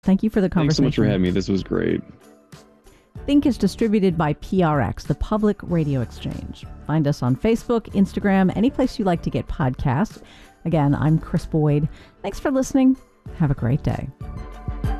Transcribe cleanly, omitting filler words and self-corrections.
Thank you for the conversation. Thanks so much for having me. This was great. Think is distributed by PRX, the Public Radio Exchange. Find us on Facebook, Instagram, any place you like to get podcasts. Again, I'm Chris Boyd. Thanks for listening. Have a great day.